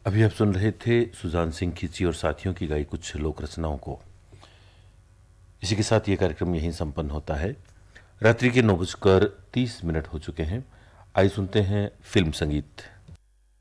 अभी आप सुन रहे थे सुजान सिंह खींची और साथियों की गाई कुछ लोक रचनाओं को। इसी के साथ ये कार्यक्रम यहीं संपन्न होता है। रात्रि के 9:30 हो चुके हैं। आइए सुनते हैं फिल्म संगीत।